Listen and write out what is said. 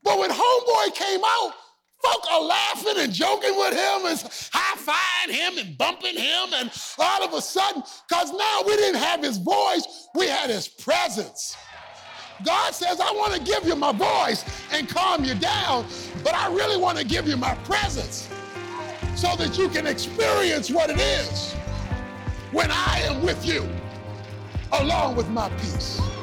But when homeboy came out, folk are laughing and joking with him and high-fiving him and bumping him, and all of a sudden, because now we didn't have his voice, we had his presence. God says, I want to give you my voice and calm you down, but I really want to give you my presence so that you can experience what it is when I am with you, along with my peace.